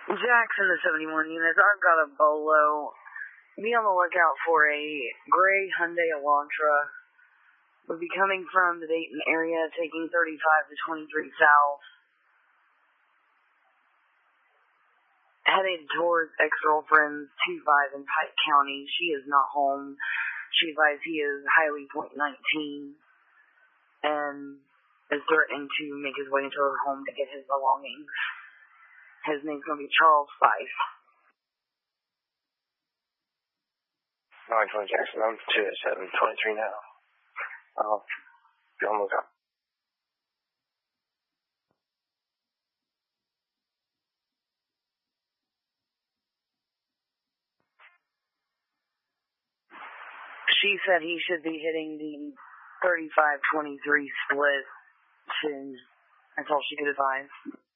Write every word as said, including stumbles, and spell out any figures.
Jackson, the seventy-one units, I've got a Bolo. Be on the lookout for a gray Hyundai Elantra. Would be coming from the Dayton area, taking thirty-five to twenty-three south. Headed towards ex-girlfriend's two five in Pike County. She is not home. She advised he is highly point nineteen and is threatening to make his way into her home to get his belongings. His name's going to be Charles Fife. nine twenty Jackson, I'm two at seven twenty-three now. I'll be on the lookout. She said he should be hitting the thirty-five twenty-three split soon. That's all she could advise.